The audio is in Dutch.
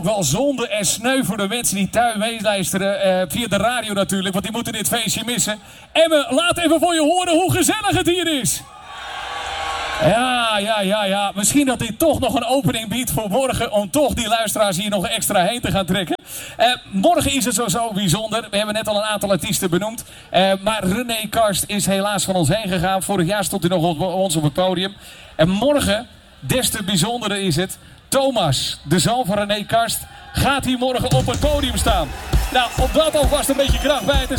wel zonde en sneu voor de mensen die thuis meeluisteren. Via de radio natuurlijk, want die moeten dit feestje missen. Emme, laat even voor je horen hoe gezellig het hier is. Ja. Misschien dat dit toch nog een opening biedt voor morgen om toch die luisteraars hier nog extra heen te gaan trekken. Morgen is het sowieso bijzonder. We hebben net al een aantal artiesten benoemd. Maar René Karst is helaas van ons heen gegaan. Vorig jaar stond hij nog ons op het podium. En morgen, des te bijzondere is het, Thomas, de zoon van René Karst, gaat hier morgen op het podium staan. Nou, om dat alvast een beetje kracht bij te